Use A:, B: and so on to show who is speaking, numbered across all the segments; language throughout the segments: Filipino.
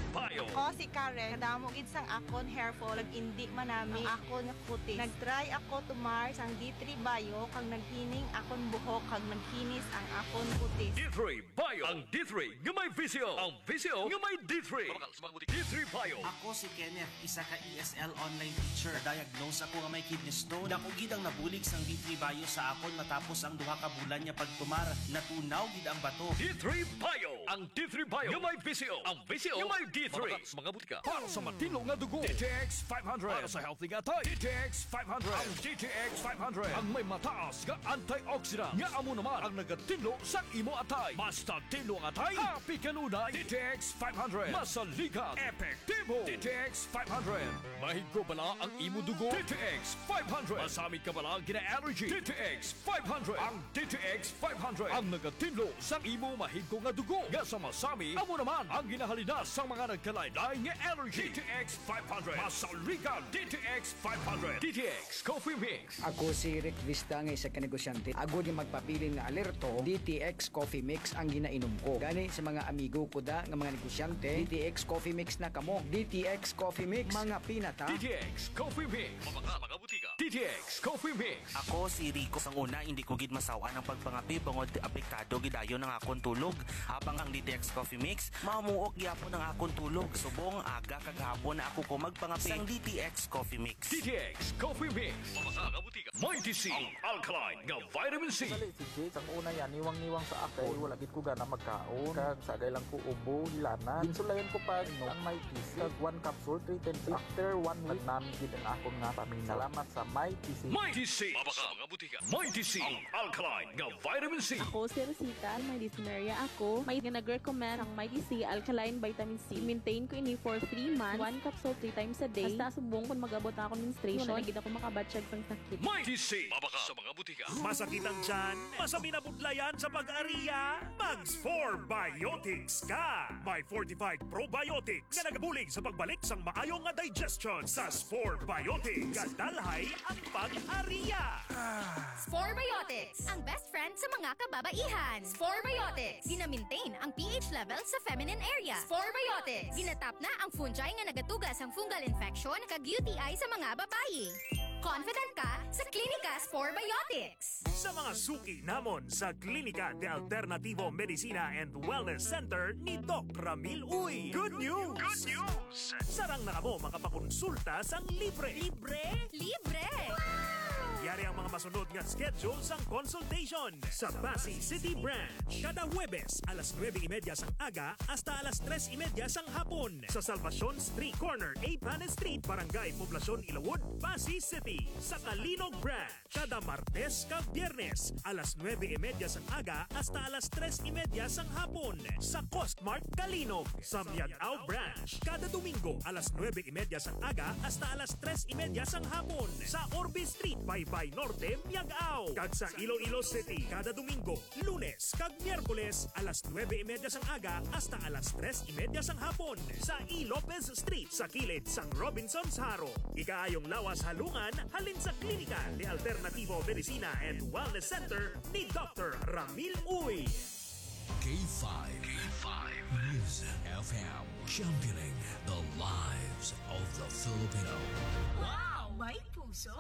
A: Bio.
B: Ako si Karen, kadamo gid sang akon hair fall, indi manami ang akon nga kutis. Nagtry ako tumar sang D3 Bio kag naghining akon buhok kag naghinis ang akon kutis.
A: D3 Bio. Ang D3 nga may visio. Ang visio nga may D3. D3 Bio.
C: Ako si Kenneth, isa ka ESL online teacher. Diagnose ako nga may kidney stone. Dako gid ang nabulig sang D3 Bio sa akon matapos ang duha ka bulan niya pagtumar. Natunaw gid ang bato.
A: D3 Bio. Ang D3 Bio nga may visio. Ang visio nga may D3. Mga butika. Para sa matino nga dugo. DTX 500. Para sa healthy nga tayo. DTX 500. Ang DTX 500. Ang may mataas nga antioxidant. Nga amo naman ang nagatinlo sa imo atay. Basta tinlo ang atay. Happy kanunay. DTX 500. Masaligan. Epektibo. DTX 500. Mahigko bala ang imo dugo. DTX 500. Masamit ka bala gina-allergy. DTX 500. Ang DTX 500. Ang nagatinlo sa imo mahigko nga dugo. Nga sa masami, amo naman ang ginahalina sa mga nagkalain-lain nga allergy. DTX 500. Masaligan. DTX 500. DTX Coffee Mix.
D: Ako si Rick Vista nga isa ka negosyante. Ako di magpapili nga alerto, DTX Coffee Mix ang ginainom ko. Gani sa mga amigo ko da nga mga negosyante, DTX Coffee Mix na kamo. DTX Coffee Mix, mga pinata.
A: DTX Coffee Mix. Mga butika. DTX Coffee Mix.
C: Ako si Rico. Sang una, hindi ko gid masawaan ang pagpangapi bangod apektado gidayon ng akong tulog. Habang ang DTX Coffee Mix, mamuok gyapon ang akong tulog. Subong aga kagahapon na ako ko magpangapi sang DTX Coffee Mix.
A: DTX Coffee Mix. Mga butika. Mighty C. Ang alkaline nga vitamin C.
E: Dali si Jake, ang una yan, niwang-niwang sa akay, wala gid ko gana magkaon, kag sagay lang ko ubo, hilana. Ginsulayan ko pa, no, ang may TC, kag 1 capsule, 3 times. After 1 week, namin gid ang akong nga paminaw. Salamat sa may TC.
A: Mighty C. Mga butika. Mighty C. Ang alkaline nga vitamin C.
F: Ako si Rosita, may dyspnea ako. May nag-recommend ang Mighty C Alkaline Vitamin C. Maintain ko ini for 3 months, 1 capsule 3 times a day. Hasta subong kung mag-abot na ako menstruation, na gid ako makabatsyag sang sakit.
A: Mighty C. Sa mga butika.
G: Masakit ang tiyan? Masami na budlayan sa pag-ariya? Mags 4 Biotics ka! May fortified probiotics na nagabulig sa pagbalik sang maayong nga digestion sa Spore Biotics. Kadalhay ang pag-ariya!
H: Spore Biotics, ang best friend sa mga kababaihan. Spore Biotics, gina-maintain ang pH level sa feminine area. Spore Biotics, ginatap na ang fungi nga nagatugas ang fungal infection kag UTI sa mga babayi. Confident ka sa Klinika Spore Biotics.
G: Sa mga suki namon sa Klinika de Alternativo Medicina and Wellness Center ni Doc Ramil Uy. Good news! Good news! Sarang na kamo makapakonsulta sang libre. Libre?
H: Libre!
G: Yari ang mga masunod nga schedule sang consultation sa Pasig City Branch. Kada Huwebes, alas 9:30 sang aga hasta alas 3:30 sang hapon. Sa Salvacion Street Corner, A. Panes Street, Barangay Poblacion, Ilawod, Pasig City. Sa Kalinog Branch, kada Martes kag Biyernes, alas 9:30 sang aga hasta alas 3:30 sang hapon. Sa Costmart Kalinog. Sa Miagao Branch, kada Domingo, alas 9:30 sang aga hasta alas 3:30 sang hapon. Sa Orbe Street, Baybay Norte, Miagao. Kag sa Iloilo City, kada Domingo, Lunes kag Miyerkules, alas 9:30 sang aga hasta alas 3:30 sang hapon. Sa E. Lopez Street, sa kilid sang Robinson's Haro. Ikaayong lawas halungan, halin sa Klinika de Alternativo Medicina and Wellness Center ni Dr. Ramil Uy.
I: K5 News FM, championing the lives of the Filipino.
J: Wow! May puso!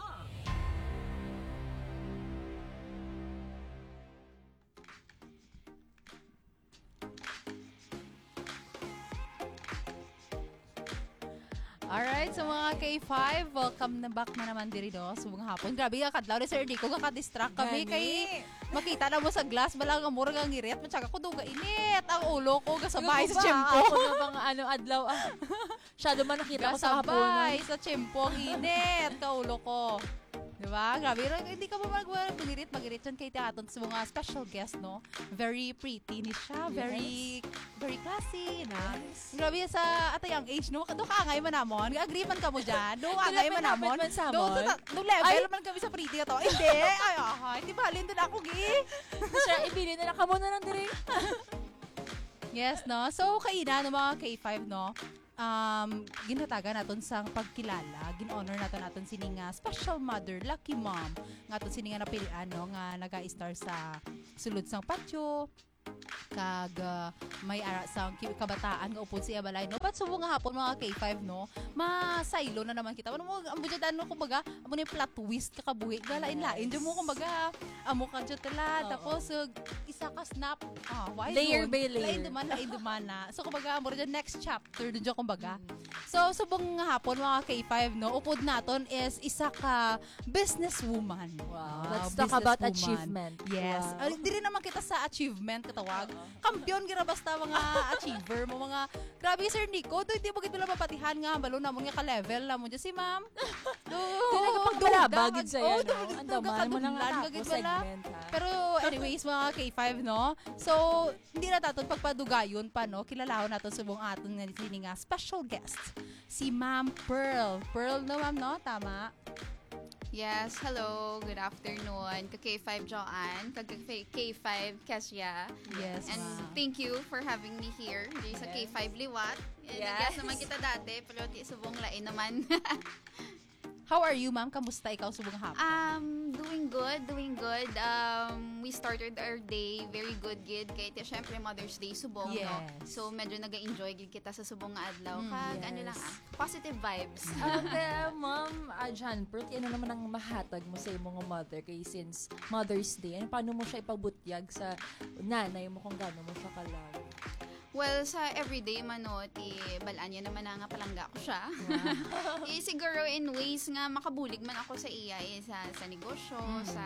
K: Alright, so mga K5, welcome na back na naman diri do. So mga hapon, grabe ka kadlaw ni Sir Dico, ka-distract kami kay makita na mo sa glass bala nga mura nga ngirit, matyaga ko duga init ang ulo ko gasabay sa tiyempo.
L: Ako na bang adlaw Shadow man nakita ko sa hapon.
K: Gasabay sa tiyempo ang init ka ulo ko. Diba? Grabe. Hindi ka ba magirit dyan kay Teaton sa mga special guest, no? Very pretty ni siya. Very classy, na. Nice. Grabe sa at young age, no? Doon kaangay man namon. Agree man ka mo dyan. Doon kaangay man namon. Doon level man kami sa pretty to. Hindi. Hindi bahalin doon ako, gi.
L: Siya, ibili na lang kamo na lang dire.
K: Yes, no? So, kaina ng mga K5, no? Ginatagan naton sang pagkilala, gin-honor naton sini nga special mother, lucky mom, nga aton sini nga napilian, no, nga naga-star sa sulod sang patio, kag may ara sa kabataan nga upod siya balay no. Pat subo nga hapon mga K5 no. Masaylo na naman kita. Ano mo ang budyadan no kumbaga, amo ni plot twist kakabuhi. Galain-lain jud mo kumbaga. Amo ka jud tala tapos isa ka snap. Why
L: Layer by layer.
K: Lain duman na. So kumbaga amo rin next chapter dun kumbaga. So subong nga hapon mga K5 no. Upod naton is isa ka businesswoman.
L: Wow. Let's talk about achievement.
K: Yes.
L: Wow.
K: Dili naman kita sa achievement katawag. Kampiyon gira basta mga achiever mo mga grabe Sir Nico, do hindi mo gito lang mapatihan nga balo na mo nga ka-level na mo dyan si ma'am.
L: Di nagpagbalabagid sa'yo, no?
K: Ang
L: daman mo nang atako segment, ha?
K: Pero anyways, mga K5, no? So, hindi na taton pagpadugayon pa, no? Kilalahon natin subong aton nga sini nga special guest. Si Ma'am Pearl. Pearl no, ma'am, no? Tama?
M: Yes, hello, good afternoon. K5 Joanne, K5 Kesya.
K: Yes,
M: and
K: ma'am.
M: thank you for having me here di sa K5 Liwat. Yes naman kita dati, pero di subong lain naman.
K: How are you, ma'am? Kamusta ikaw subong hapon?
M: Doing good. We started our day very good gid kay syempre Mother's Day subong,
K: Yes.
M: no. So medyo naga-enjoy gid kita sa subong nga adlaw. Ano lang positive vibes.
L: Kaya ma'am, Jan Pearl, ano naman ang mahatag mo sa imong mother kay since Mother's Day? Ano, paano mo siya ipabutyag sa nanay mo kung gano'n mo siya kalawag?
M: Well, sa everyday man no, balaan niya naman nga palangga ko siya. Siguro in ways nga makabulig man ako sa iya sa negosyo, sa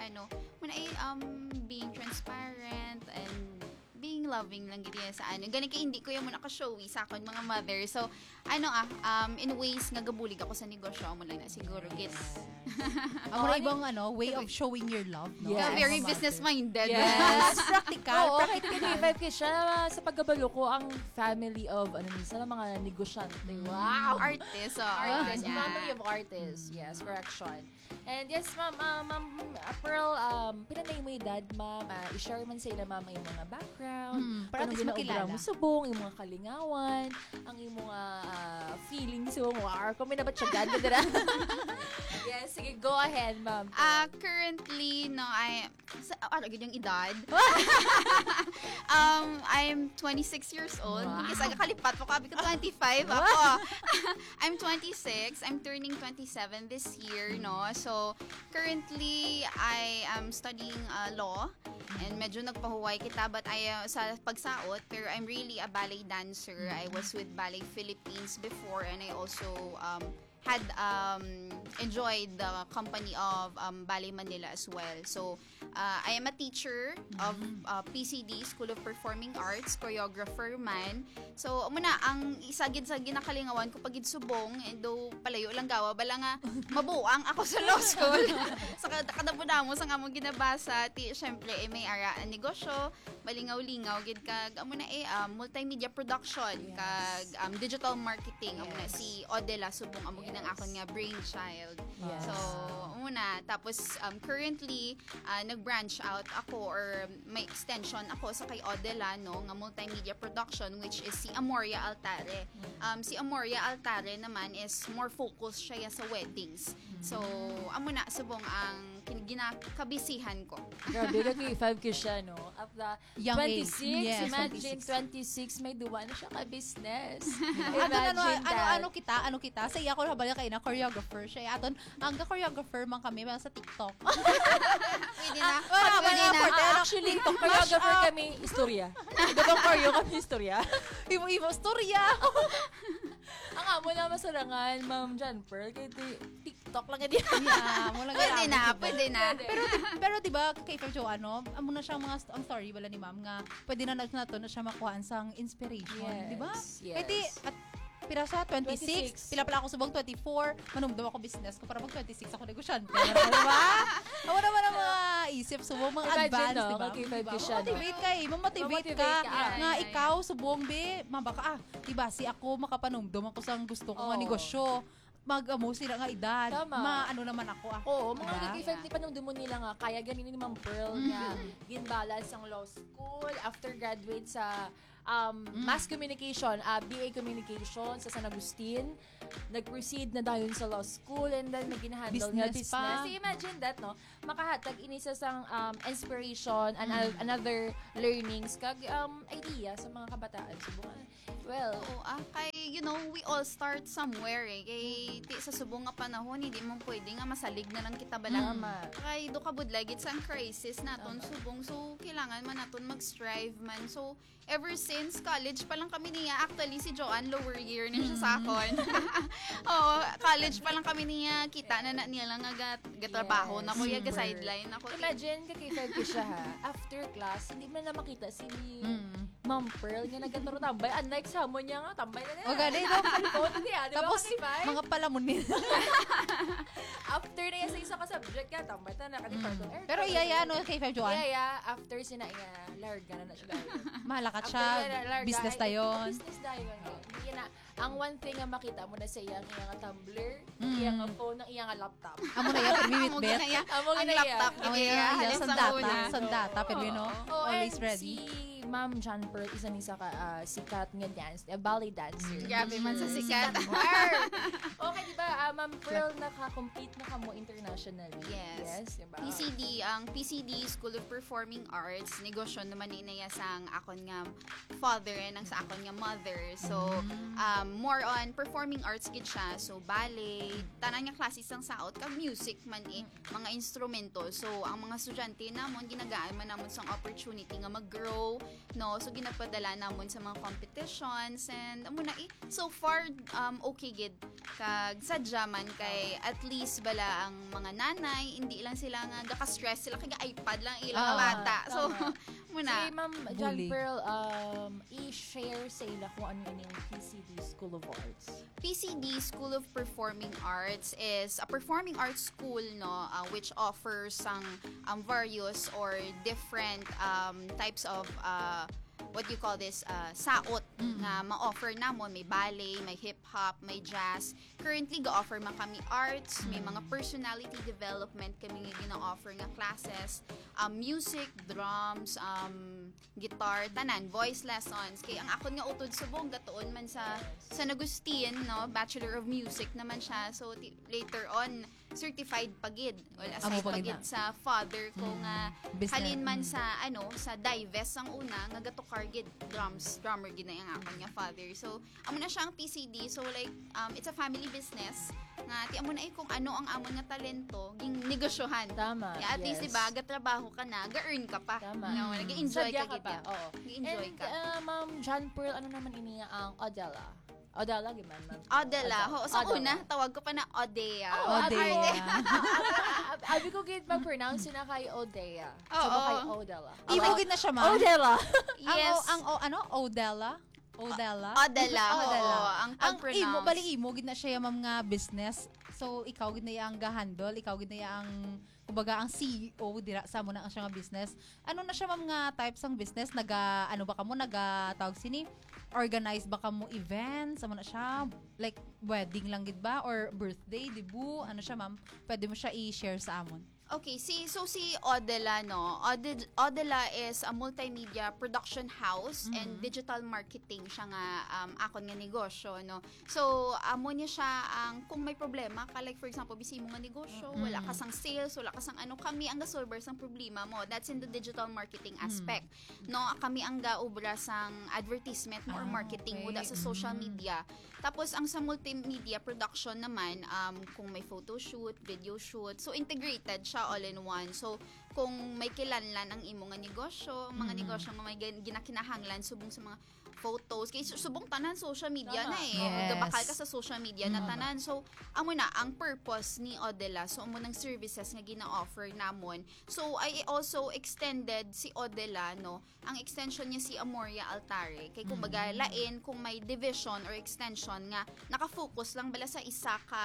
M: being transparent and being loving lang gid sa Gani kay hindi ko yung muna ka-showy sa akon mga mother. So in ways nga gabulig ako sa negosyo mo lang na siguro gid.
K: Ang ibang way of showing your love, no?
M: Yes. Very business-minded.
K: Yes. Practical.
L: Oo, kahit K5 ka siya, sa paggabalo ko, ang family of, minsan mga negosyante. Wow!
M: Artist.
L: Artist. Family of artists. Yes, correction. And yes, ma'am Pearl, pinanay mo yung dad, ma'am. I-share man sa ila, ma'am, yung mga background.
K: Para at least makilala.
L: Mo subong, yung mga kalingawan, ang yung mga feelings mo, kung may nabat siya ganda dira. Yes, sige, go ahead, ma'am.
M: Currently, no, yung edad? I'm 26 years old.
L: Wow.
M: Kasi kalipat po kabi ko 25 ako. I'm 26. I'm turning 27 this year, no? So, currently, I am studying law. And medyo nagpahuway kita, but sa pagsaot, pero I'm really a ballet dancer. I was with Ballet Philippines before, and I also had enjoyed the company of Ballet Manila as well. So, I am a teacher of PCD, School of Performing Arts, choreographer man. So, muna, ang isagid sa ginakalingawan ko pagid subong, do palayo lang gawa, bala nga mabuang ako sa law school. Sa kadapuna mo, sa nga mo ginabasa, syempre, may ara ang negosyo, balingaw-lingaw, gid kag, muna multimedia production, kag digital marketing, muna si Odela subong, amo ginang akon nga brainchild.
L: Yes.
M: So, muna, tapos currently, nag-branch out ako or may extension ako sa kay Odela, no, nga multimedia production, which is si Amoria Altare. Si Amoria Altare naman is more focused siya sa weddings. So, amo na subong ang ginakabisihan ko.
L: Grabe, K5 ka siya, no? At the
K: Young
L: 26,
K: age. Yes,
L: imagine 26, may duwa na siya ka-business.
K: Ano kita? Sa iya ko habala kay na choreographer siya. Aton, ang choreographer man kami sa TikTok.
M: Pwede na.
L: Actually, choreographer kami, istorya. Gatong choreo kami, istorya.
K: Imo istorya.
L: Ang amo na masarangan, Ma'am Jan Pearl, kay TikTok lang yan.
M: Pwede na.
K: Pero diba, kay Pedro, amo na siyang ang story bala ni ma'am nga, pwede na nato na siya makuhaan sang inspiration.
L: Yes,
K: Diba?
L: yes.
K: Kaya at pila siya, 26. Pila pala ako subong 24. Manumdum ako business ko para mag 26 ako negosyante. Diba? Ako naman ang mga isip, subong mga advance,
L: no?
K: diba?
L: Mag-K5 ka siya, no?
K: Mamotivate ka. Nga ikaw, subong, mabaka, diba, si ako makapanumdum ako sang gusto ko nga negosyo. Mag-amo sila nga edad.
L: Tama.
K: Ano naman ako.
L: Oo, mga K5 pa nung mo nila nga, kaya ganun ni Ma'am Pearl nga, ginbalance ang law school, after graduate sa mass communication, BA communication sa San Agustin. Nag-proceed na dayon sa law school and then nag-handle nga
K: Business
L: business.
K: pa.
L: So imagine that, no? Makahatag inisa sang inspiration and another learnings kag idea sa mga kabataan. Subukan. Well,
M: kay, we all start somewhere eh. Kay, ti sa subong nga panahon, hindi mo pwede nga masalig na lang kita balang. Kay, do ka budlag, it's ang crisis naton, subong. So, kailangan man naton mag-strive man. So, ever since college pa lang kami niya, actually, si Joanne, lower year na siya sa akon. Oo, college pa lang kami niya, kita na niya lang gatrabaho na ko, yaga sideline ako.
L: Imagine, kakifag ko siya ha. After class, hindi mo na makita si Ma'am Pearl nga nagaturo tambay. Unlike sa mo niya nga, tambay na niya.
K: O gano'n, tapos mga palamunin.
L: After na yan sa isa ka subject ka, tambay na nakalipartong air.
K: Pero iya, kay Feb Joanne?
L: Iya, after sina larga na siya gano'n.
K: Malakat siya, business na yun.
L: Business na yun. Ang one thing nga makita mo na sa iya nga tumbler, iya nga phone, iya nga laptop.
K: Amo na yan, permit-bet.
L: Amo na
K: laptop. Amo na yan, sandata, pero always ready.
L: Ma'am John Pearl, isa ni sa sikat nga ballet dancer.
M: Grabe man sa sikat.
L: Okay, di ba, Ma'am Pearl, naka-compete na kamo internationally.
M: Yes.
L: Diba?
M: PCD, ang PCD, School of Performing Arts, negosyo naman inaya sang akon nga father and ang sa akon nga mother. So, more on performing arts gid siya. So, ballet, tanan nga klase sang saot, kag music man mga instrumento. So, ang mga estudyante namon, ginagaan man namon sang opportunity nga mag-grow, no, so ginapadala namon sa mga competitions and amo na so far okay gid kag sadya man kay at least bala ang mga nanay hindi lang sila nga gaka-stress sila kay iPad lang ilang bata so muna
L: si Ma'am John Pearl i-share sa ila kung ano yung PCD School of Arts.
M: PCD School of Performing Arts is a performing arts school, no, which offers various or different types of what you call this, saot nga ma-offer namon. May ballet, may hip-hop, may jazz. Currently, ga-offer man kami arts, may mga personality development kami nga gina-offer nga classes, music, drums, guitar, tanan, voice lessons. Kaya ang akon nga utod subong gatuon man sa San Agustin, no, Bachelor of Music naman siya. So, later on, certified pagid. Well, aside pagid sa father ko nga halin man sa sa Dives ang una nga gatukar gid drummer gid na yang akon nga father. So amo na siya ang PCD. So like it's a family business nga ti amo na kung ano ang amon nga talento ging negosyohan.
L: Tama.
M: Yeah, at least diba gatrabaho ka na, ga-earn ka pa.
L: Tama.
M: No, nag-enjoy ka gid.
L: Oo.
M: Nag-enjoy ka.
L: Ma'am John Pearl, ano naman iniya ang Odella? Odella, gimana?
M: Odella. Sa una, tawag ko pa na Odea.
K: Odea.
L: Abi ko gid mag-pronounce na kay Odea.
M: Oo.
L: So kay Odella.
K: Ibugid na siya, ma'am.
L: Odella.
M: Yes.
K: Odella? Odella?
M: Odella. Ang pag-pronounce.
K: Bali imo gid na siya ma'am nga business. So ikaw gid na yang ga-handle, ikaw gid na yang kumbaga ang CEO dira sa mo na siya nga business. Ano na siya ma'am nga type sang business? Ano ba kamo tawag sini? Organize ba kamo events? Ano na siya? Like wedding lang gid ba or birthday, debut? Ano siya ma'am? Pwede mo siya i-share sa amon.
M: Okay, si Odella, no? Odella is a multimedia production house and digital marketing siya nga akon nga negosyo, no? So, amo niya siya kung may problema ka, like for example, bisi mo nga negosyo, wala ka sang sales, wala ka sang kami ang ga-solver sang problema mo. That's in the digital marketing aspect. No, kami ang ga-ubra sang advertisement mo or marketing mo sa social media. Tapos, ang sa multimedia production naman, kung may photo shoot, video shoot, so integrated siya all in one. So, kung may kilanlan ang imo nga negosyo, mga negosyo nga may ginakinahanglan subong sa mga photos, kay subong tanan social media na
K: Yes.
M: Gabakal ka sa social media na tanan. So, amo na ang purpose ni Odella. So, amo ng services nga gina-offer namon. So, I also extended si Odella, no. Ang extension niya si Amoria Altare. Kay kumbaga lain kung may division or extension nga naka-focus lang bala sa isa ka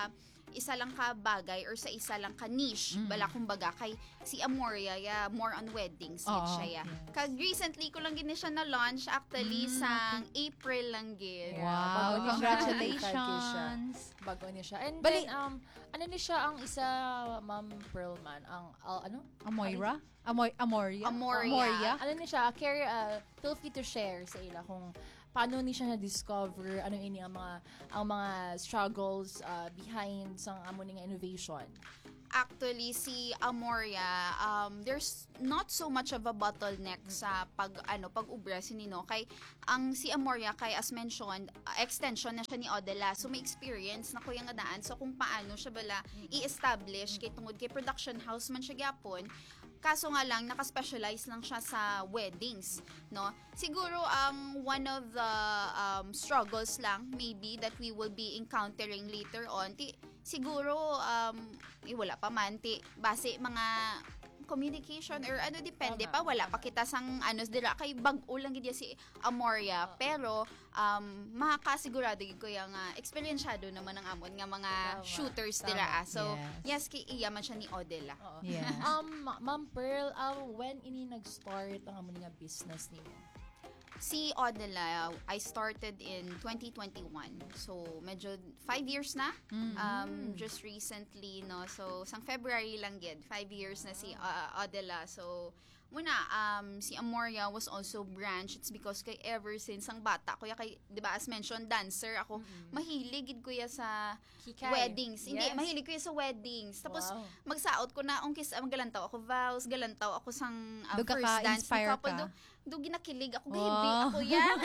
M: isa lang ka bagay or sa isa lang ka niche bala kumbaga kay si Amoria more on weddings gid siya ya. Kag recently ko lang gid siya na launch actually sa April lang gid.
K: Wow, congratulations.
L: Bago niya siya. And then ano ni siya ang isa Ma'am Pearlman ang
K: Amoria? Amoria.
L: Ano ni siya? Feel free to share sa ila kung paano ni siya na-discover, ano ini ang mga struggles behind sang amo ning innovation.
M: Actually, si Amoria, there's not so much of a bottleneck sa pag-ubra sinino. Kay, si Amoria, as mentioned, extension na siya ni Odela. So, may experience na ko yung adaan. So, kung paano siya bala i-establish, kay tungod kay production house man siya gyapon. Kaso nga lang, naka-specialize lang siya sa weddings, no? Siguro, one of the struggles lang, maybe, that we will be encountering later on, siguro, wala pa man, base mga communication or depende pa, wala pa kita sang dira kay bag-o lang gid si Amoria, pero makakasigurado gid ko yung experienceado naman ang amon nga mga shooters dira. So yes kay iya man siya ni Odela.
K: Yes.
L: Ma'am Pearl, when ini nag-start ang amon nga business nimo?
M: Si Odela, I started in 2021. So, medyo 5 years na. Just recently, no? So, sang February lang gid, 5 years na si Odela. So, muna, si Amoria was also branch. It's because kay ever since ang bata, kuya kay, di ba, as mentioned, dancer, ako, mahilig gid kuya sa weddings.
L: Yes.
M: Hindi, mahilig kuya sa weddings. Tapos, magsaot ko na, galantaw ako vows, galantaw ako sang first dance ng couple. Do ginakilig ako, baby, ako yan.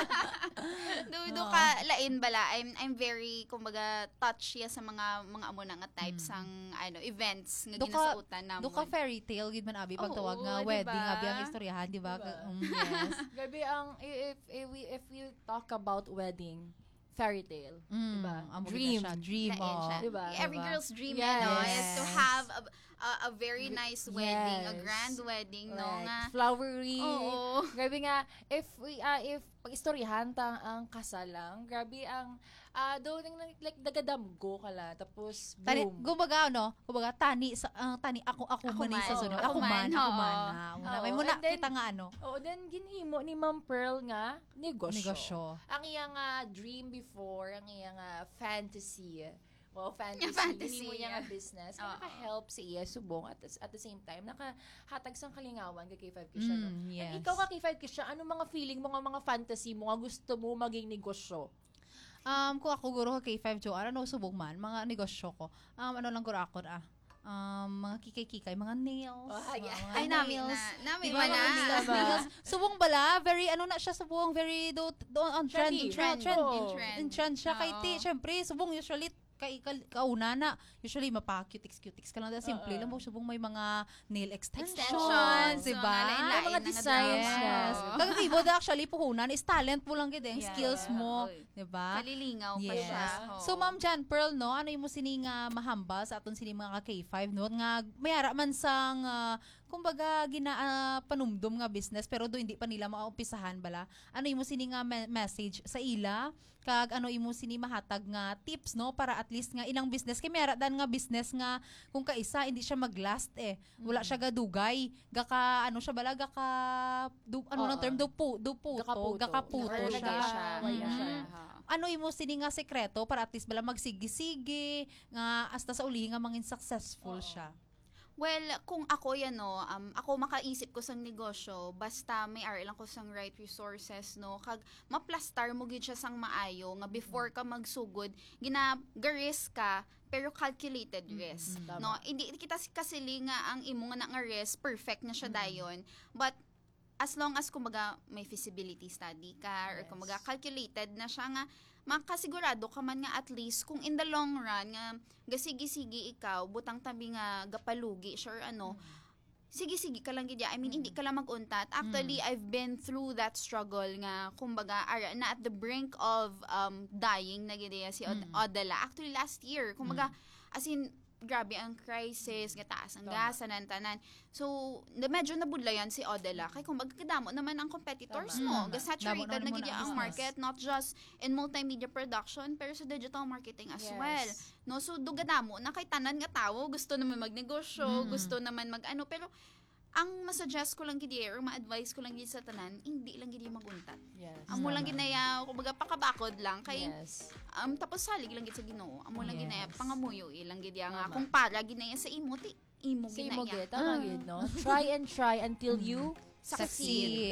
M: do ka lain bala. I'm very kumbaga touchy sa mga amo na nga types sang events nga ginasautan namo.
K: Do ka fairy tale gid man abi pagtawag nga wedding abi ang istoryahan, di ba?
L: Yes. Gabi ang if we talk about wedding, fairy tale, diba? Dream,
M: diba? Every girl's dream is to have a very nice wedding, a grand wedding, no nga.
L: Flowery. Grabe nga, if pag-istoryahan ang kasal lang, grabe ang doon like dagadamgo ka la, tapos boom.
K: Kumbaga tani ako man sa sunod. Ako man. May muna kita nga
L: then ginhimo ni Ma'am Pearl nga negosyo. Ang iyang dream before, ang iyang fantasy. Fantasy. Hindi mo niya nga business. Naka-help si iya subong at the same time, nakahatag sang kalingawan kay K5 Kisha.
K: Yes.
L: Ikaw ka K5 Kisha, ano mga feeling mo, mga fantasy mo, nga gusto mo maging negosyo?
K: Kung ako guro ko K5 Jo, subong man, mga negosyo ko. Lang guro ako mga kikay-kikay, mga nails.
M: Ay, nails. Namin
K: diba, nails. Subong bala, very, na siya subong, very, on trend. In trend siya. Kay syempre, subong usually, kauna na, usually mapa-cutics ka lang. Simple lang mo, subong may mga nail extensions, diba?
L: Mga designs.
K: Yes. Kagkibo da actually, puhunan, is talent mo lang gid skills mo. Diba?
M: Kalilingaw pa siya.
K: So, Ma'am Jan Pearl, no, ano yung mo sini nga mahamba sa aton sini mga K5, no? Nga, mayara man sang, kumbaga, panumdum nga business, pero do hindi pa nila maumpisahan bala. Ano yung mo sini nga message sa ila? Kag ano imo sini mahatag nga tips, no, para at least nga ilang business kay mayara dan nga business nga kung kaisa hindi siya maglast wala siya gadugay gaka siya bala gaka nang term gakaputo siya. Ano imo sini nga sekreto para at least bala magsigi-sige nga hasta sa uli nga mangin successful siya?
M: Well, kung ako ako makaisip ko sang negosyo, basta may lang ko sang right resources, no, kag maplastar mo gid siya sang maayo, nga before ka magsugod, gina-risk ka, pero calculated risk, no? Hindi kita kasili nga ang imo nga risk, perfect na siya dayon, but as long as kumbaga may feasibility study ka, or kumbaga calculated na siya nga, makasigurado ka man nga at least kung in the long run nga gasigi-sigi ikaw butang tabi nga gapalugi sure sige ka lang gid. I mean hindi ka lang maguntat. Actually I've been through that struggle nga kumbaga na at the brink of dying na gid si Odela. Actually last year kumbaga as in grabe ang crisis, gataas ang gas, tanan. So, medyo nabudlayan si Odela. Kay kung magkadamo naman ang competitors mo. Gasaturated na gid ang market, not just in multimedia production, pero sa digital marketing as well. No, so dugadamo na kay tanan nga tawo, gusto naman magnegosyo, gusto naman mag-ano, pero ang masuggest ko lang gid or ma-advise ko lang gid sa tanan, hindi lang gid maguntat. Amo lang ginaya, kumbaga pakabakod lang kay tapos salig lang gid sa Ginoo. Amo lang ginaya pangamuyo lang gid nga kung para ginaya sa imo imo ginaya.
L: Tama gid no. Try and try until you succeed.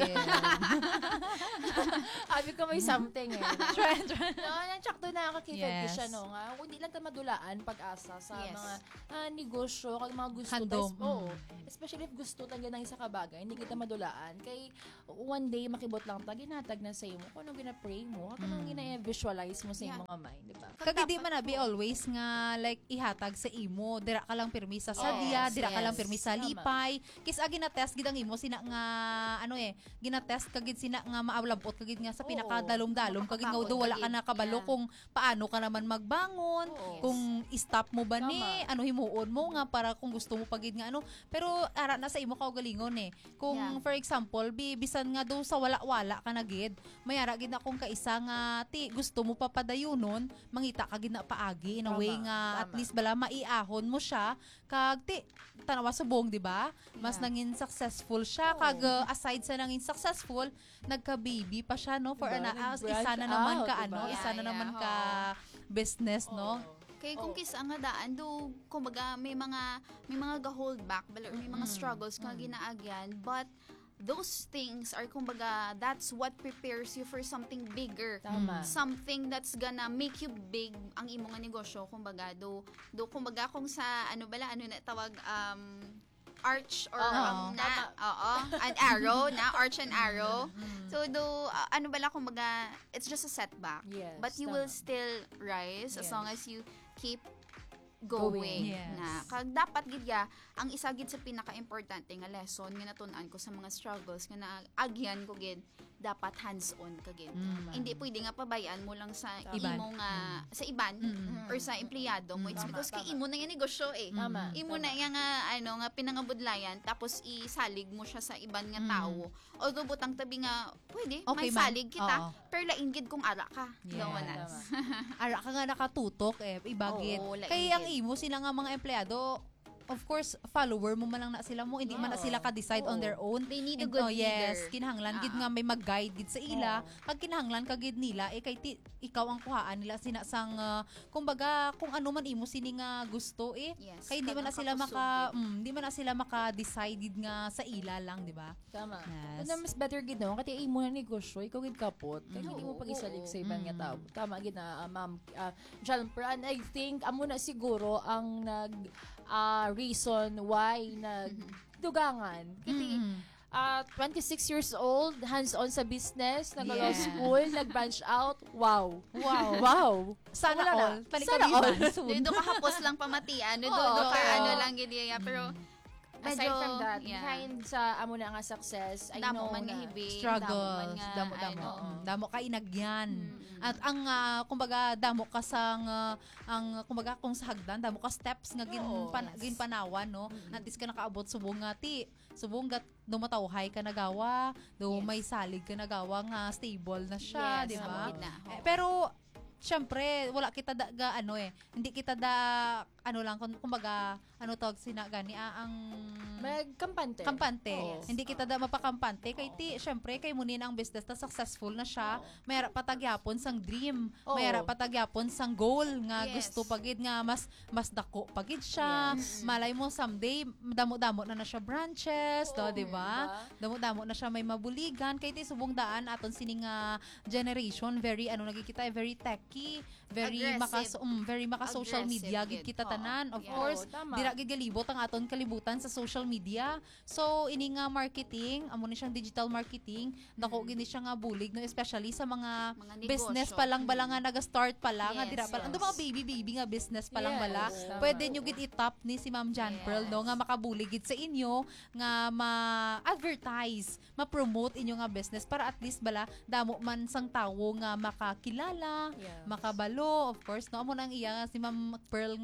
L: Abi ko may something Try. No, nanchakto na kakifed siya no nga. Hindi lang ta madulaan pag-asa sa mga negosyo kag mga gusto especially if gusto ta ganang isa ka bagay, hindi kita madulaan kay one day makibot lang ta ginatag na sa imo kung ano gina-pray mo, kung ano gina-visualize mo sa imong mind, di ba?
K: Kag di man abi always nga like ihatag sa imo, dira ka lang pirmi sa sadya, dira ka lang pirmi sa lipay. Kis agi na test gid ang imo sina nga ginatest kagid sina nga maawlabot kagid nga sa pinakadalom-dalom kagid nga do wala ka na kabalo kung paano ka naman magbangon, kung stop mo ba ni ano himuon mo nga para kung gusto mo pagid nga pero ara na sa imo kaugalingon kung for example bisan nga do sa wala-wala ka na gid mayara gid na kung kaisa nga gusto mo papadayunon mangita ka gid na paagi in a way nga at least bala maiahon mo siya kag tanawa subong di ba mas nangin successful siya kag aside sa nangin successful nagka-baby pa siya no for isa na naman ka isa na naman ka business no.
M: Kay kung kisa nga daan do kumbaga may mga ga-hold back or may mga struggles nga ginaagyan but those things are kumbaga that's what prepares you for something bigger. Something that's gonna make you big ang imong nga negosyo kumbaga do kumbaga kung sa ano na tawag arch or an arrow na arch and arrow. So do kumbaga it's just a setback but you will still rise as long as you keep going. Na kag dapat gid ang isa gid sa pinaka-importante nga lesson nga natun-an ko sa mga struggles nga naagyan ko gid dapat hands-on ka gid. Hindi pwede nga pabayaan mo lang sa imo nga sa iban or sa empleyado mo. It's because kay imo na yung negosyo Imo na nga nga pinangabudlayan tapos isalig mo siya sa iban nga tawo. Although butang tabi nga pwede may salig kita pero lain gid kung ara ka.
K: Ara ka nga nakatutok ibagid. Kaya ang imo sila nga mga empleyado of course, follower mo man lang na sila mo, hindi man na sila ka-decide on their own.
M: They need a good leader.
K: Kinahanglan gid nga may mag-guide gid sa ila. Pag kinahanglan ka gid nila, kay ikaw ang kuhaan nila sina sang kumbaga kung ano man imo sini nga gusto kay hindi man na sila hindi man na sila maka-decide nga sa ila lang, di ba?
L: Tama. Yes. Mas better gid no, kasi imo na negosyo, ikaw gid kapot. Kay hindi mo pag-isalig sa ibang nga tao. Tama gid na Ma'am Jalper, and I think amo na siguro ang reason why nagdugangan. Kasi 26 years old, hands-on sa business, nag-law school, nag-branch out. Wow.
K: Sana all.
M: Doon ka hapos lang pamatian. Doon ka lang gidya. Pero
L: aside from that, behind sa amo na nga success, I know
M: man nga hibi,
K: struggles, damo ka inagyan. At ang kumbaga damo ka sang ang kumbaga kung sa hagdan damo ka steps nga ginpanawan no. At least ka nakaabot subong nga subong gat dumatawhay ka nagawa, may salig ka nagawa nga stable na siya, di ba? Pero syempre, wala kita hindi kita lang, kumbaga, tawag sinagani, ang
L: kampante.
K: Hindi kita mapakampante, kay syempre, kay munin ang business na successful na siya, mayara patagyapon sang dream, mayara patagyapon sang goal, nga gusto pagid nga, mas dako pagid siya, malay mo someday, damo-damo na siya branches, di ba? Damo-damo na siya may mabuligan, kay subong daan, aton sining generation, very, nagkikita, very techy, very maka social media gid kita tanan, of course dira gid galibot ang aton kalibutan sa social media. So ini nga marketing, amo ni siyang digital marketing, dako gid siya nga bulig no, especially sa mga business pa lang bala nga naga-start pa lang, nga dira pa lang mga baby nga business pa lang bala. Pwede nyo gid i-top ni si Ma'am Jan Pearl no, nga makabulig gid sa inyo nga ma-advertise, ma-promote inyo nga business para at least bala damo man sang tawo nga makakilala, makabalo, of course no. Amo nang iya si Ma'am Pearl nga goal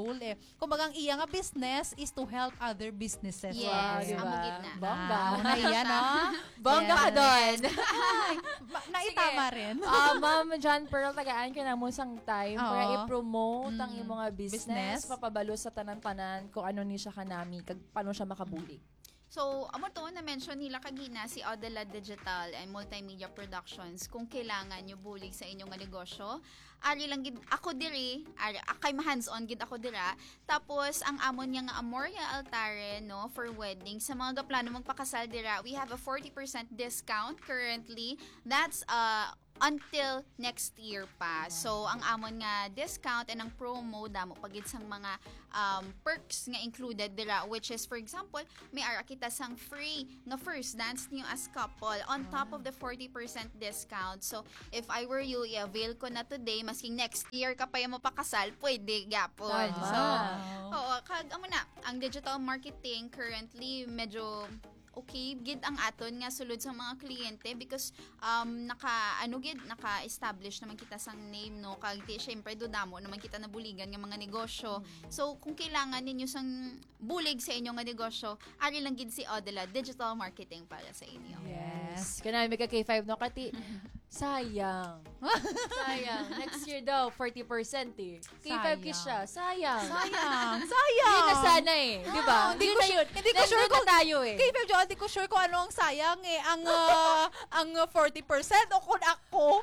K: successful eh. Kumbaga ang iya nga business is to help other businesses.
M: Yes,
L: diba?
M: amo gitna.
L: Bongga.
K: Na iyan, no?
L: Bongga ka doon.
K: Ay, naitama rin.
L: Ma'am John Pearl, tagaan ka na mo sang time para i-promote ang iyong mga business, papabalo sa tanan-tanan kung ano ni siya kanami, kag paano siya makabulig.
M: So, amo to na-mention nila kagina si Odela Digital and Multimedia Productions kung kailangan nyo bulig sa inyong nga negosyo. Ari lang gid ako diri, akay hands-on gid ako dira. Tapos ang amon niya nga Amoria Altare no for wedding sa mga gaplano magpakasal dira, we have a 40% discount currently. That's until next year pa. So, ang amon nga discount and ang promo damo pagid sang mga perks nga included dira, which is, for example, may ara kita sang free nga first dance niyo as couple on top of the 40% discount. So, if I were you, i-avail ko na today, masking next year ka pa yung mapakasal, pwede gapon. So, oo, amo na, ang digital marketing currently medyo okay gid ang aton nga sulod sa mga kliyente because naka-establish naman kita sang name no kag syempre dudamo naman kita nabuligan nga mga negosyo. So kung kailangan ninyo sang bulig sa inyong nga negosyo, ari lang gid si Odela Digital Marketing para sa inyo.
L: Yes. Kana may ka K5 no kati. Sayang. Next year daw, 40% eh. K5 siya. Sayang. Yun na sana eh. Di ba?
K: Hindi ko sure kung
L: tayo eh.
K: K5 John, hindi ko sure kung ano ang sayang eh. Ang 40% o kung ako.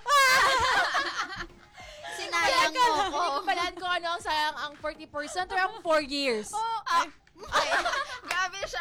M: Sinayang mo ko.
L: Hindi ko palaan kung ano ang sayang ang 40% or ang 4 years.
M: Ay, grabe siya.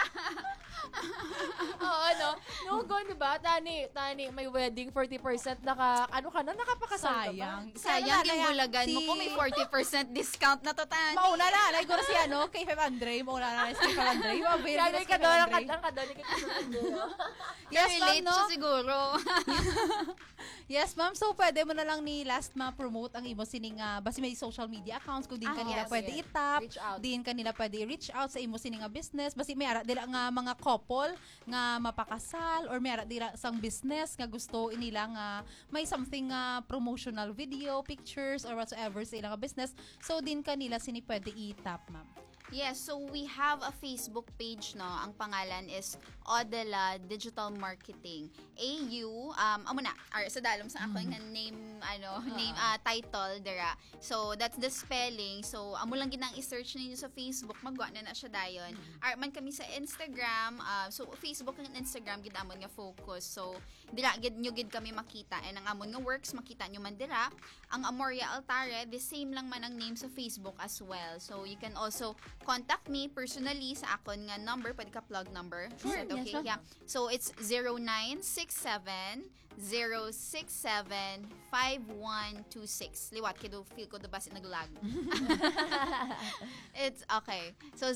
L: Oo, no? Noon, di ba? Tani, may wedding 40% nakapakasal ka ba?
M: Sayang yung bulagan mo kung may 40% discount na to, Tani.
K: Mauna na, like si K5 Andre, mauna na si K5 Andre.
L: Grabe ka doon, ang kadali ka
M: Yes, relate siya siguro.
K: Yes, ma'am. So, pwede mo na lang ni last ma-promote ang imo sining basi may social media accounts kung din kanila pwede itap, din kanila pwede reach out sa imo sining business. Basi may ara dila nga mga couple nga mapakasal or may ara dila sang business nga gusto inila nga may something promotional video, pictures or whatsoever sa ilang business. So, din kanila sini pwede itap, ma'am.
M: Yes, so we have a Facebook page, no? Ang pangalan is Odela Digital Marketing. Amo na, sa dalom sa ako nga name, title dira. So, that's the spelling. So, amo lang ginang i-search ninyo sa Facebook, magwa na siya dayon. Man kami sa Instagram, so Facebook and Instagram gid amon nga focus. So, dira gid nyo gid kami makita. And ang amon nga works, makita nyo man dira. Ang Amoria Altare, the same lang man ang name sa Facebook as well. So, you can also contact me personally sa akon nga number, pwede ka plug number.
K: Sure,
M: okay,
K: yes,
M: yeah. So it's 0967-067-5126. Liwat kido feel ko basi naglag. It's okay. So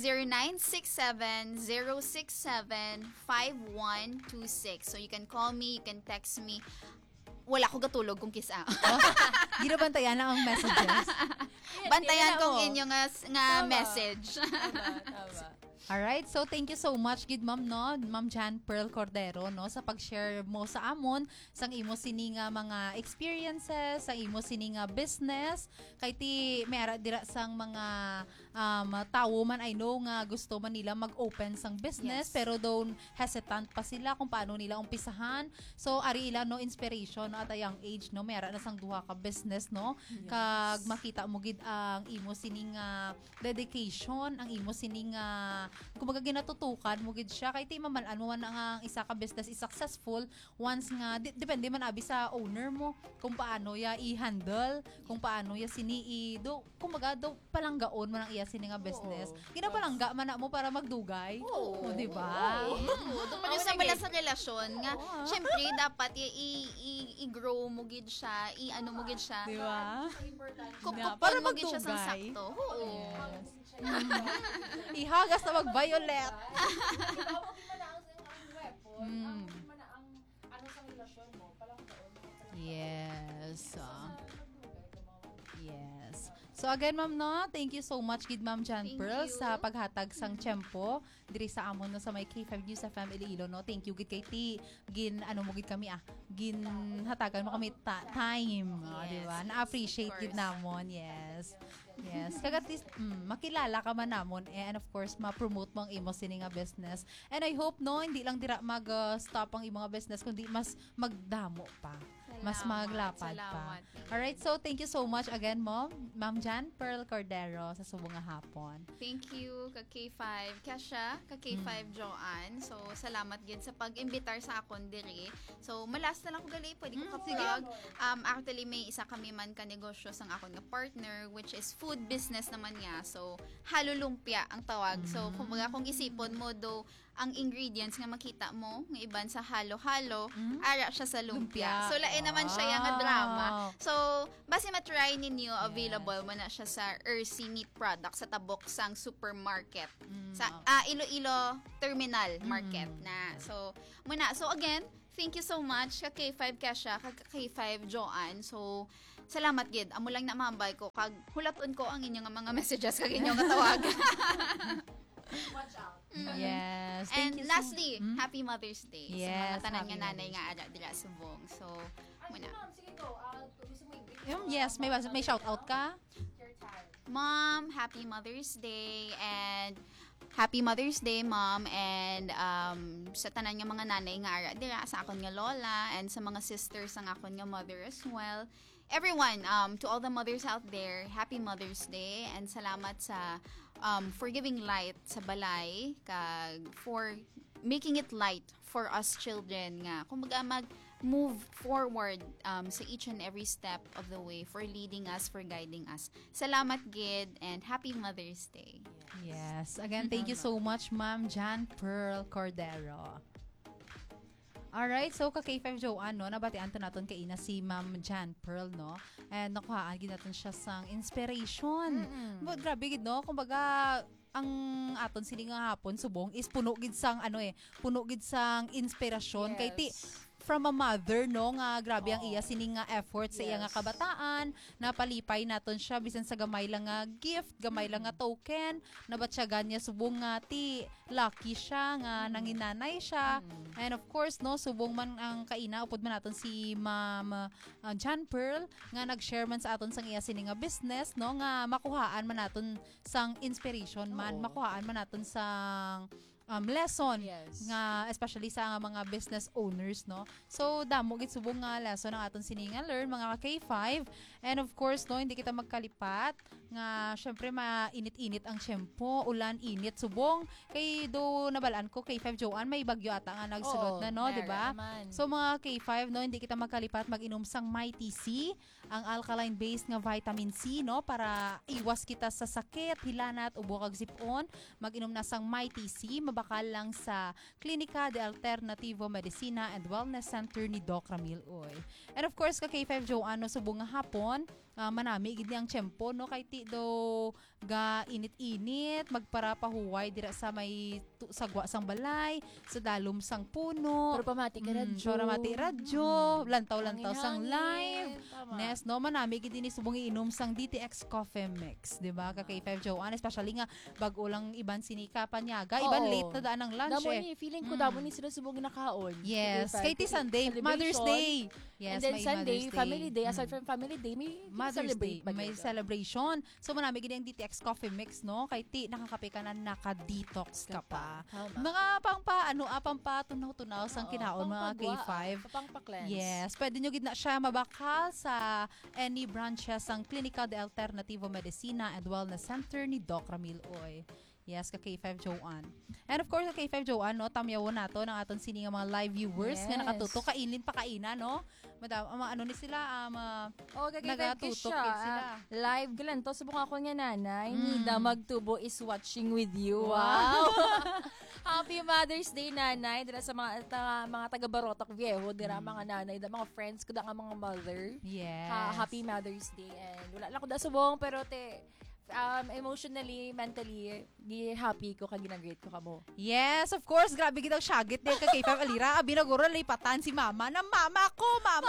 M: 0967-067-5126. So you can call me, you can text me. Wala ko gatulog kung kisa.
K: Ginabantayan lang ang messages.
M: Bantayan kong inyo nga message.
L: Tama.
K: Alright, so thank you so much gid ma'am no, Ma'am Jan Pearl Cordero no sa pag-share mo sa amon sang imo sini nga mga experiences, sang imo sini nga business kay ti meara dira sang mga tawo man I know nga gusto man nila mag-open sang business pero don't hesitant pa sila kung paano nila umpisahan. So ari ila no inspiration no, at a young age no meara na sang duha ka business no. Kag makita mo gid ang imo sini nga dedication, ang imo sini nga kumbaga ginatutukan mo gid siya kay ti mamalan mo man ang isa ka business is successful once nga depende man abi sa owner mo kung paano ya i-handle, kung paano ya sini do kumbaga do palanggaon man ang iya sini nga business. Ginapalangga man na mo para magdugay. O di ba?
M: Do pa sa bala sa relasyon nga syempre dapat i-grow mo gid siya, i-ano mo gid siya.
K: Di ba?
M: Para mo gid siya sang sakto.
K: Ihagas na mag-violet. Yes. Yes. So again, ma'am, no, thank you so much gid Ma'am Jan
M: Thank
K: Pearl
M: you.
K: sa paghatag sang tiyempo diri sa amon no sa may K5 News FM Iloilo, no. Thank you gid kay ti gin ano mo gid kami gin hatagan mo kami time, di ba? Na-appreciate gid namon. Yes. Kagat least makilala ka man namon and of course ma-promote mo ang imo sini nga business. And I hope no hindi lang dira mag-stop ang imo nga business kundi mas magdamo pa. Mas maglapad pa. Alright, so thank you so much again, Ma'am Jan Pearl Cordero sa subong nga hapon.
M: Thank you ka K5 Kasha, ka K5 Joanne. So salamat gid sa pag-imbitar sa akon diri. So malas na lang ko gali, pwede ko ka-plug. Actually may isa kami man ka negosyo sang akon nga partner which is food business naman niya. So halo lumpia ang tawag. So kumbaga kung isipon mo do ang ingredients nga makita mo nga iban sa halo-halo, ara siya sa lumpia. So lain naman siya nga drama. So base matry ninyo, available mo na siya sa Ersi Meat Products sa tabok sang supermarket. Sa Iloilo Terminal Market na. So muna. So again, thank you so much ka K5 Kasha, ka K5 Joanne. So salamat gid. Amo lang na mambay ko kag hulaton ko ang inyong mga messages kag inyong katawag.
L: Watch out.
K: Yes.
M: And lastly, Happy Mother's Day
K: Yes,
M: sa mga tanan
K: Happy
M: nga nanay nga ara dira subong. So, muna.
L: Sige go. Gusto mo i-greet?
K: Yes, may shout out ka?
M: Mom, Happy Mother's Day and Happy Mother's Day, Mom, and sa tanan nga mga nanay nga ara dira sa akon nga lola and sa mga sisters ang akon nga mother as well. Everyone, to all the mothers out there, Happy Mother's Day and salamat sa for giving light sa balay kag for making it light for us children nga kumbaga mag-move forward sa each and every step of the way for leading us, for guiding us. Salamat gid and Happy Mother's Day.
K: Yes. Again, thank you so much, Ma'am Jan Pearl Cordero. Alright, so ka K5 Joanne, no, nabatian to naton kay ina si Ma'am Jan Pearl, no, and nakuhaan gid naton siya sang inspiration. But grabe gid, no, kumbaga ang aton sini nga hapon subong is puno gid sang puno gid sang inspirasyon kay ti from a mother, no, nga grabe ang iya sining nga effort sa iya nga kabataan, napalipay naton siya bisan sa gamay lang nga gift, gamay lang nga token, nabatyagan niya subong nga ti lucky siya nga nanginanay siya. And of course, no, subong man ang kaina upod man naton si Ma'am Jan Pearl nga nag-share man sa aton sang iya sining nga business, no, nga makuhaan man naton sang inspiration man, makuhaan man naton sang lesson nga especially sa mga business owners, no. So damo gid subong nga lesson ang aton sininga learn mga K5. And of course, no, hindi kita magkalipat nga syempre mainit-init ang tiyempo, ulan init subong kay do nabalaan ko K5 Joanne may bagyo ata nga nagsulod na, no, di ba? So mga K5, no, hindi kita magkalipat mag-inom sang Mighty C, ang alkaline based nga vitamin C, no, para iwas kita sa sakit, hilanat, ubo kag sipon. Mag-inom na sang Mighty C, mabakal lang sa Klinika de Alternativo Medicina and Wellness Center ni Doc Ramil Uy. And of course, ka K5 Joanne, no, subong nga hapon, manami gid ang tiyempo, no, kay ti do ga init-init magparapahuway dira sa may sagwa sang balay, sa dalom sang puno,
L: pero pamati radyo,
K: lantaw-lantaw sang live. Nes, no, manami gid ni subong iinom sang DTX Coffee Mix, di ba? Ka K5 Joanne, especially nga bag-o lang iban sinika panyaga, iban late na daan ang lunch.
L: Damo ni feeling ko damo ni sila subong ginakaon.
K: Yes, kay ti Sunday, Mother's Day. Yes,
L: and then
K: may
L: Sunday,
K: Mother's
L: Family Day. Aside from Family Day, may
K: Mother's Day,
L: celebrate.
K: may celebration. So manami gid ang DTX Coffee Mix, no, kay ti nakakape ka na naka-detox ka pa. Mga pampa tunaw-tunaw sang kinaon mga K5. Yes, pwede nyo gid na siya mabakal sa any branches sang Klinika de Alternativo Medicina and Wellness Center ni Doc Ramil Uy. Yes, ka K5 Joanne. And of course, ka K5 Joanne, no, tamyawon nato ng aton sini nga mga live viewers nga nakatuto kainin pa kaina, no. Madam, ano ni sila
L: nagatutok sila. Live galan to subong ako nga nanay, nida magtubo is watching with you. Wow. Happy Mother's Day, nanay, dira sa mga taga Barotac Viejo, dira mga nanay, mga friends ko da nga mga mother.
K: Yes.
L: Happy Mother's Day and wala lang ko da subong pero emotionally, mentally, happy ko kag gina-great ko kamo.
K: Yes, of course. Grabe kitang syagit din kay K5 Alira. Abi naguro lipatan si mama na mama ko.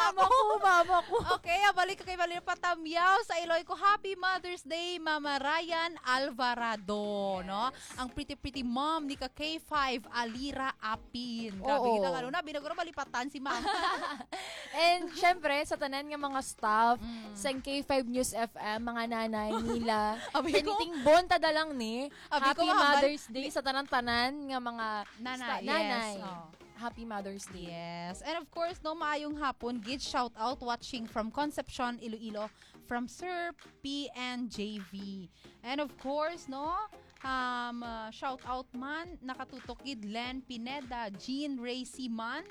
K: Okay, balik ka kay Alira patamyaw sa Iloy ko. Happy Mother's Day, Mama Ryan Alvarado, no? Ang pretty mom ni ka K5 Alira Apin. Grabe kitang na binaguro malipatan si mama.
L: And syempre sa tanan nga mga staff sa K5 News FM, mga nanay nila. Anything bonta da lang ni. Happy Mother's Day sa tanan-tanan nga mga nanay.
K: Yes.
L: Happy Mother's Day.
K: Yes. And of course, no, maayong hapon, gid shout out watching from Concepcion, Iloilo, from Sir PNJV. And of course, no, shout out man, nakatutok gid Len Pineda, Jean Ray Siman,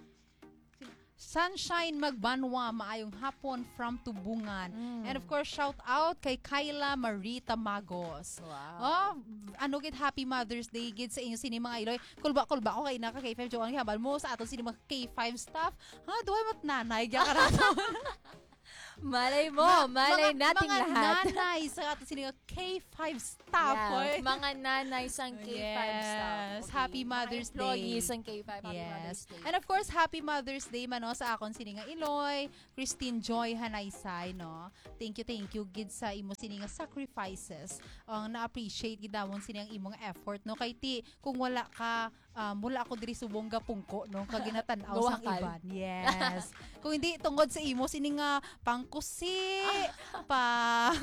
K: Sunshine Magbanwa, maayong hapon from Tubungan. And of course, shout out kay Kyla Marita Magos.
L: Wow.
K: Gid Happy Mother's Day gid sa inyo sini mga Iloy. Kulba ko kay naka K5 Joan habal mo sa aton sini mga K5 staff. Duhay mat nanay gya karaton.
L: Malay mo, malay nating
K: mga
L: lahat.
K: Mga nanay sa ato sini mga K5 staff.
L: Mga nanay sang K5 staff.
K: Okay. Happy Mother's Day.
L: Employees sang K5. Happy Mother's Day.
K: And of course, Happy Mother's Day man sa akon sini nga Iloy, Christine Joy Hanaysay, no. Thank you gid sa imo sini nga sacrifices. Na-appreciate gid namon sini ang imong effort, no. Kay ti kung wala ka mula ako diri subong gapungko no kag ginatan-aw sang iban. Yes. Kung hindi tungod sa imo sini nga pangkusi, pang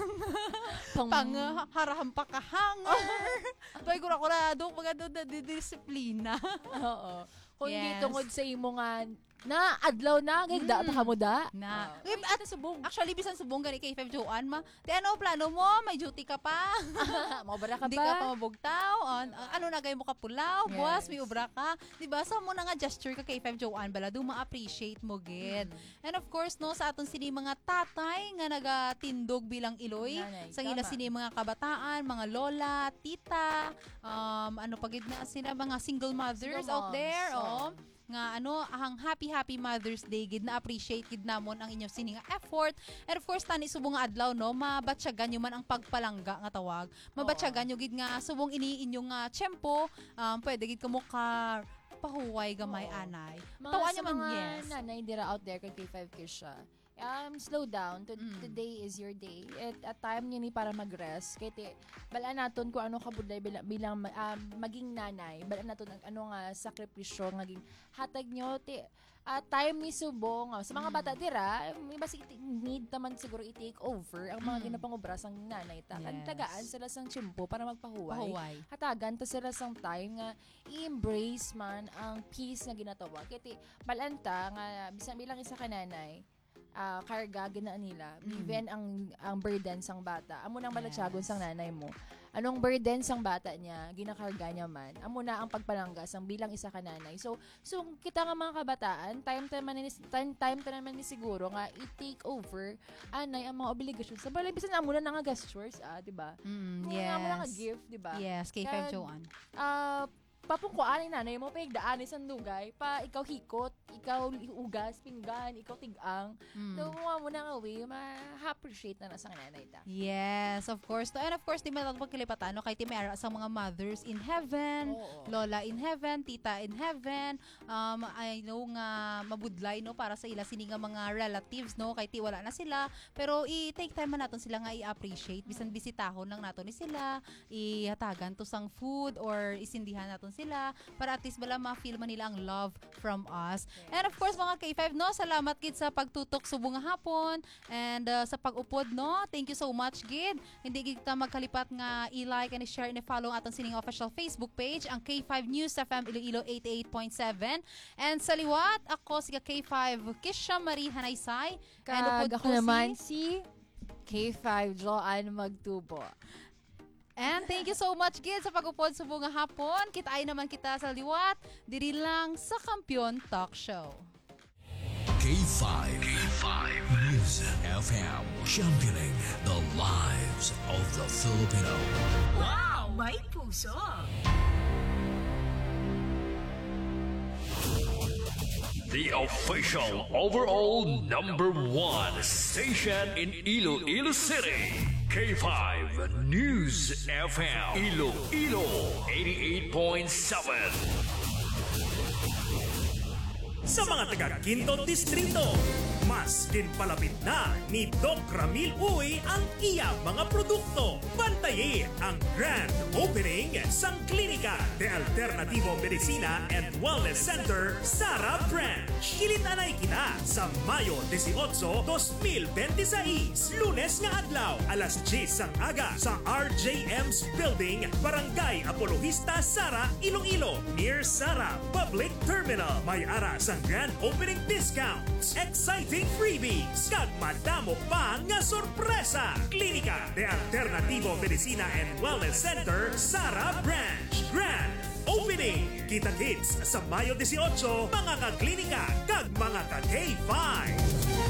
K: haraham pa kahanger. Toy kurado mga disiplina.
L: Oo. Kung hindi tungod sa imo nga na adlaw na gigda ta kamo da
K: na at subong actually bisan subong gani K5 Joan ma ti ano plano mo may duty ka pa
L: maobra ka
K: hindi ka pa mabugtaw ano na gay mo ka pulaw buwas may obra ka di ba sa mo na nga gesture ka K5 Joan bala do ma-appreciate mo gid and of course no sa aton sini mga tatay nga nagatindog bilang Iloy sa ila sini mga kabataan mga lola tita ano pagid na sila mga single mothers out there nga ang happy Mother's Day gid na appreciate gid namon ang inyong sini nga effort and of course tani subong nga adlaw no mabatyagan nyo man ang pagpalangga nga tawag mabatyagan nyo gid nga subong ini inyong tiyempo pwede gid kamo ka pahuway gamay anay
L: tawaan nyo man yes nanay dira out there kay K5 Kisha slow down. Today is your day. At time nyo ni para mag-rest. Kaya balaan natin kung ano kabuday bilang maging nanay. Balaan natin ano nga sakripisyo nga hatag nyo. Time ni subong. Sa mga bata dira, may basi need naman siguro i-take over ang mga ginapangobras ang nanay. Tagaan sila sang tiyempo para magpahuway. Hatagan ta sila sang time nga i-embrace man ang peace nga ginatawag. Kaya balaan ta nga bisan bilang isa ka nanay. Karga gina nila even ang burden sang bata amo nang malatsagon sang nanay mo anong burden sang bata niya ginakarga niya man amo na ang pagpalangga sang bilang isa ka nanay so kita nga mga kabataan time naman ni siguro nga i-take over anay ang mga obligasyon sa balay bisan amo na nga gestures di ba
K: yes
L: amo na nga gift di ba
K: yes K5 Joan
L: papungkuan ni nanay mo pagdaan sa dugay pa ikaw hikot ikaw ugas pinggan ikaw tigang so mo na nga way ma-appreciate na sa nanay ta
K: yes of course and of course di man pagkilipatan kay ti may ara sa mga mothers in heaven lola in heaven tita in heaven I know nga mabudlay no para sa ila sini nga mga relatives no kay ti wala na sila pero i-take time man naton sila nga i-appreciate bisan bisitahon lang naton ni sila ihatagan to sang food or isindihan naton sila para at least bala ma-feel man nila ang love from us. And of course mga K5 no, salamat gid sa pagtutok subong nga hapon and sa pag-upod no. Thank you so much gid. Hindi gid ta magkalipat nga i-like and i-share and i-follow aton sining official Facebook page ang K5 News FM Iloilo 88.7 and sa liwat ako si K5 Kisha Marie Hanaysay and upod
L: ko naman si K5 Joan Magtubo.
K: And thank you so much gid sa pag-upod subong nga hapon. Kita-ay naman kita sa liwat diri lang sa Kampiyon Talk Show.
I: K5 News FM championing the lives of the Filipino.
J: Wow, may puso.
A: The official overall #1 station in Iloilo City. K5 News FM. Iloilo 88.7.
G: Sa mga taga Quinto Distrito, mas kinpalapit na ni Doc Ramil Uy ang iya mga produkto. Bantayin ang grand opening sang Klinika de Alternativo Medicina and Wellness Center, Sara Branch. Kilitanay kita sa Mayo 18, 2026, Lunes nga adlaw, alas 10 sang aga sa RJM's Building, Barangay Apologista, Sara, Iloilo, near Sara Public Terminal. May ara sang grand opening discounts, exciting freebies, kag madamo pa nga sorpresa. Klinika de Alternativo Medicina and Wellness Center, Sara Branch. Grand Opening. Kita-kits sa Mayo 18, mga ka-klinika kag mga ka-K5.